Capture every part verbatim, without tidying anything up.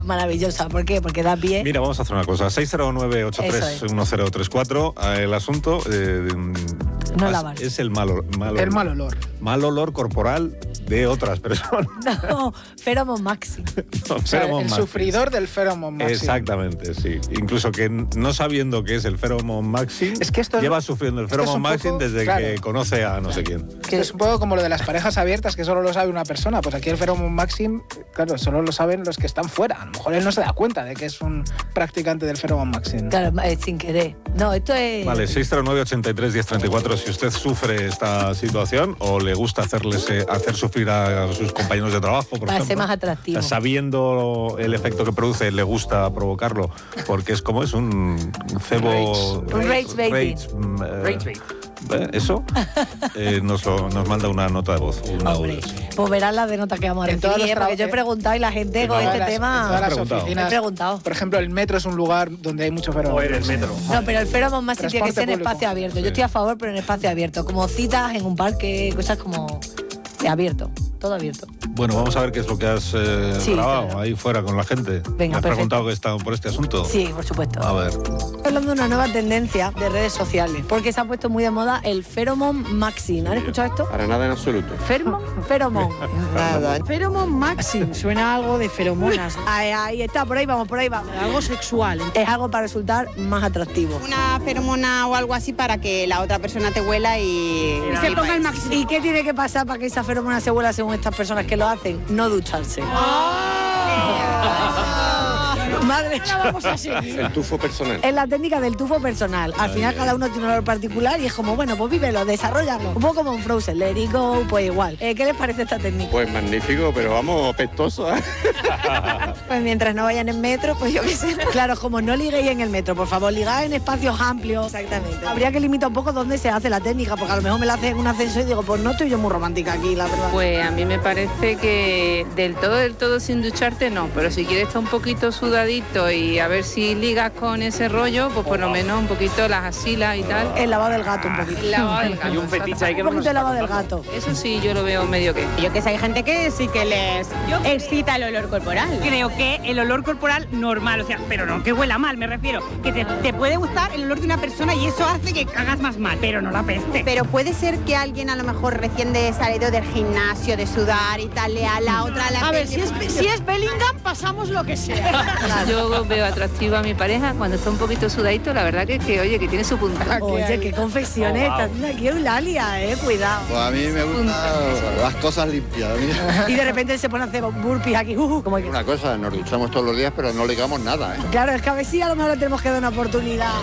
Maravillosa, ¿por qué? Porque da pie. Mira, vamos a hacer una cosa. seis cero nueve, ocho tres uno cero tres cuatro. El asunto eh, no lavar. Es el mal, mal, el mal olor. Mal olor corporal de otras personas. No, Pheromone Maxi. No, o sea, el Maxi. sufridor del Pheromone Maxi. Exactamente, sí. Incluso que no sabiendo qué es el Pheromone Maxi, es que esto es, lleva sufriendo el Pheromone Maxi desde claro, que conoce a no sé quién. Que es un poco como lo de las parejas abiertas, que solo lo sabe una persona. Pues aquí el Pheromone Maxi, claro, solo lo saben los que están fuera. A lo mejor él no se da cuenta de que es un practicante del Pheromone Maxi. Claro, eh, sin querer. No, esto es... Vale, seis cero nueve, ochenta y tres, diez treinta y cuatro. Si usted sufre esta situación o le gusta hacerles, eh, hacer sufrir a sus compañeros de trabajo, por Para ejemplo, ser más atractivo. Sabiendo el efecto que produce, le gusta provocarlo, porque es como es un cebo... Un rage baiting. Rage bait. Eso eh, nos, lo, nos manda una nota de voz. Una Hombre, pues verás las de nota que vamos a recibir, ¿eh? Porque yo he preguntado y la gente con este las, tema... En todas las oficinas, he preguntado. Por ejemplo, el metro es un lugar donde hay mucho Pheromone. O el metro. No, pero el Pheromone Maxi tiene que ser en público. espacio abierto. Sí. Yo estoy a favor, pero en espacio abierto. Como citas en un parque, cosas como... de abierto, todo abierto. Bueno, vamos a ver qué es lo que has eh, sí, grabado claro. ahí fuera con la gente. Venga, ¿Me has perfecto. preguntado que está por este asunto? Sí, por supuesto. A ver. Estoy hablando de una nueva tendencia de redes sociales, porque se ha puesto muy de moda el Pheromone Maxi. ¿No han escuchado esto? Para nada en absoluto. ¿Pheromone? Pheromone. Nada. Pheromone Maxi. Suena algo de feromonas. Ahí, ahí está, por ahí vamos, por ahí vamos. Algo sexual. Es algo para resultar más atractivo. Una feromona o algo así para que la otra persona te huela y... Y se ponga el Maxi. ¿Y qué tiene que pasar para que esa feromona se vuela según estas personas que lo hacen? No ducharse. Madre, La vamos a seguir. El tufo personal. es la técnica del tufo personal. Al final cada uno tiene un olor particular y es como, bueno, pues vívelo, desarrollalo. Un poco como un Frozen, let it go, pues igual. Eh, ¿Qué les parece esta técnica? Pues magnífico, pero vamos, pestoso. ¿eh? Pues mientras no vayan en metro, pues yo qué sé. Claro, como no liguéis en el metro, por favor, ligad en espacios amplios. Exactamente. Habría que limitar un poco dónde se hace la técnica, porque a lo mejor me la hacen en un ascensor y digo, pues no estoy yo muy romántica aquí, la verdad. Pues a mí me parece que del todo, del todo sin ducharte no, pero si quieres estar un poquito sudadito y a ver si ligas con ese rollo, pues por lo menos un poquito las axilas y tal. El lavado del gato un poquito. El lavado del gato. Hay un fetiche ahí que Un no poquito de lavado del gato. Eso sí, yo lo veo medio que. Yo que sé, hay gente que sí que les excita el olor corporal. Creo que el olor corporal normal, o sea, pero no que huela mal, me refiero. Que te, te puede gustar el olor de una persona y eso hace que hagas más mal, pero no la peste. Pero puede ser que alguien a lo mejor recién de salido del gimnasio, de sudar y tal, le a la otra... La A ver, si es, si es Bellingham, pasamos lo que sea. Yo veo atractiva a mi pareja cuando está un poquito sudadito, la verdad que, que oye, que tiene su punta. Oye, qué confecciones, está haciendo aquí Eulalia, eh, cuidado. Pues a mí me gustan las cosas limpias. Y de repente se pone a hacer burpees aquí, uh, como que... Una cosa, nos duchamos todos los días, pero no ligamos nada, ¿eh? Claro, es que a ver si a lo mejor le tenemos que dar una oportunidad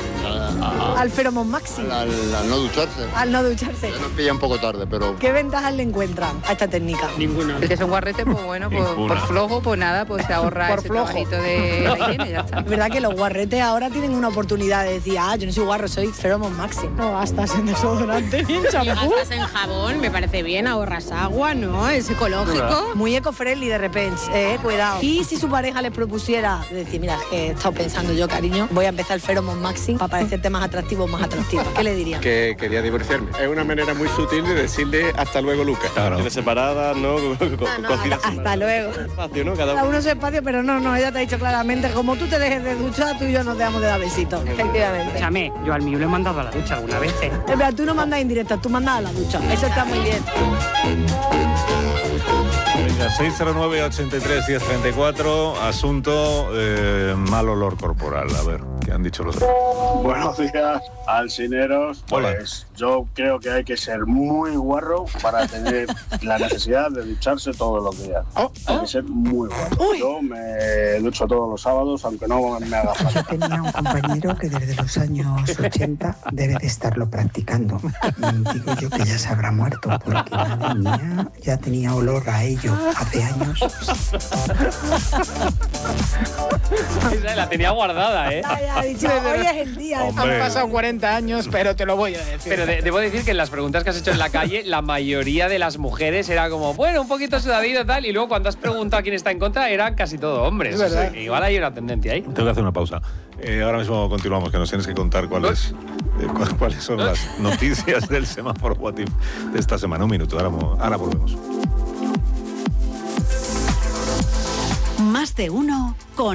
al Pheromone Maxi, Al, al- al no ducharse. al no ducharse. Ya nos pilla un poco tarde, pero... ¿Qué ventajas le encuentran a esta técnica? Ninguna. El que es un guarrete, pues bueno, pues, por flojo, pues nada, pues se ahorra Por ese flojo. trabajito de la higiene y ya está. Es verdad que los guarretes ahora tienen una oportunidad de decir, ah, yo no soy guarro, soy Pheromone Maxi. No gastas en desodorante ni en champú. Gastas en jabón, me parece bien, ahorras agua, ¿no? Es ecológico. Muy eco-friendly de repente, eh, cuidado. Y si su pareja les propusiera decir, mira, es que he estado pensando yo, cariño, voy a empezar el Pheromone Maxi para parecerte más atractivo, más atractiva. ¿Qué le diría? Que quería divorciarme. Es una manera muy sutil de decirle hasta luego, Lucas. Claro. Tienes separadas, ¿no? Cocina hasta, hasta luego. espacio, ¿no? Cada Cada uno. uno su espacio, pero no, no, ella te ha dicho claramente, como tú te dejes de duchar, tú y yo nos dejamos de dar besitos. Efectivamente. Escúchame, yo al mío lo he mandado a la ducha alguna vez, ¿eh? Es verdad, tú no mandas indirectas, tú mandas a la ducha. Eso está muy bien. Venga, seis cero nueve, ochenta y tres, diez treinta y cuatro. Asunto eh, mal olor corporal. A ver, ¿qué han dicho los demás? Buenos días, alcineros. Hola. Pues yo creo que hay que ser muy guarro para tener la necesidad de ducharse todos los días. Oh, Hay que ser muy guarro. Yo me ducho todos los sábados, aunque no me haga falta. Tenía un compañero que desde los años ochenta debe de estarlo practicando. Y digo yo que ya se habrá muerto, porque madre mía, ya tenía olor a ello hace años. Esa la tenía guardada, ¿eh? Ya, ya, ha dicho, hoy es el día. de- Hombre. Han pasado cuarenta años, pero te lo voy a decir. Pero de- debo decir que en las preguntas que has hecho en la calle, la mayoría de las mujeres era como, bueno, un poquito sudadito tal, y luego cuando has preguntado a quién está en contra, eran casi todo hombres. Es verdad. O sea, que igual hay una tendencia ahí. Tengo que hacer una pausa. Eh, ahora mismo continuamos, que nos tienes que contar cuáles, eh, cu- cuáles son las noticias del semáforo What If de esta semana. Un minuto, ahora, mo- ahora volvemos. Más de uno con